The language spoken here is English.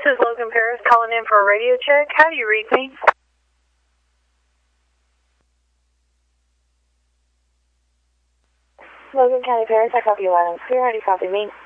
is Logan Paris calling in for a radio check. How do you read me? Logan County Paris, I copy you loud and clear. How do you copy me?